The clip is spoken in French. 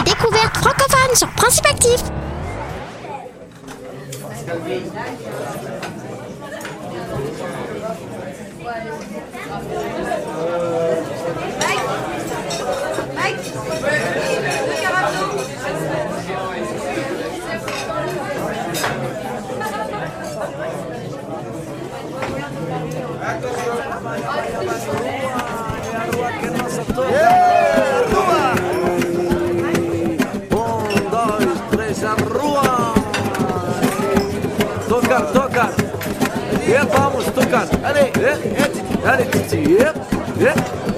des découvertes francophones sur Principe Actif. Tocar. Vamos tocar. Allez, allez, allez,